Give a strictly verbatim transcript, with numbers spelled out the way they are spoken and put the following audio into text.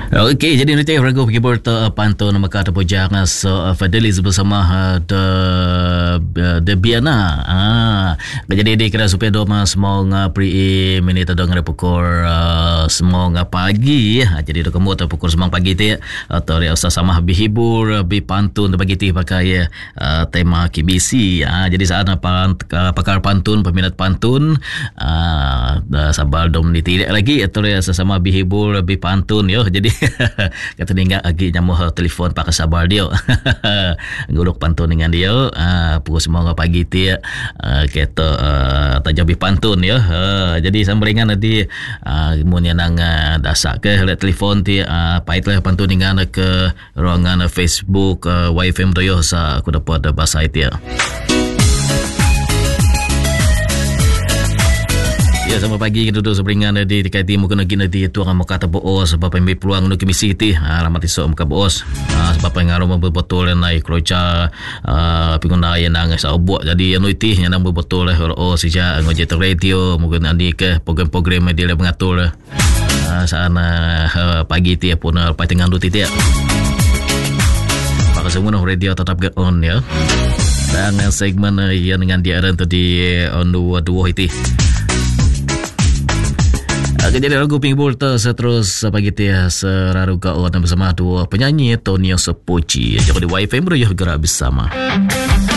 Okey, jadi nanti ragu pergi berta pantau nama kata pojang so Fidelis bersama uh, de de Biana. Ah, jadi di kira supaya doma semua ngapri minit ada ngare pukul uh, semua ngapagi. Ah, jadi do kamu pukul semang pagi tu atau dia usah sama bihibur bi pantun bagi ti pakai uh, tema K B C. Ah, jadi saat apa pakar pantun, peminat pantun ah uh, sabar dom ni tidak lagi atau dia sama bihibur bi pantun yo. Jadi kata dia lagi nyamuh telefon pakai sabar dia. Nguluk pantun dengan dia uh, pukul semua pagi dia uh, kata uh, tajabi pantun ya. Uh, jadi sambringan nanti uh, kemudian nang uh, dasak ke lewat telefon dia uh, paitlah pantun dengan ke ruangan uh, Facebook uh, Y F M doyo sa aku dapat uh, bahasa dia. Ya, sama pagi kita duduk seberingan di dikati mungkin lagi nanti tu orang kata boos sebab ambil peluang untuk misi ti alamat esok muka boos sebab pengaruh betul naik keroca pengguna yang nang saubuk jadi anu ti yang nang betul lah oh sejak ngojek radio mungkin andi ke program-program dia mengatur sana pagi ti pun pai tengah tu ti dia maka semua radio tetap get on ya dan segmen yang dengan dia ada di on dua-dua itu. Jadi lagu Pink Bolter seterus pagi dia seraru kawan bersama dua penyanyi Tonio Sepoci. Jadi Y F M Royal gerak bersama.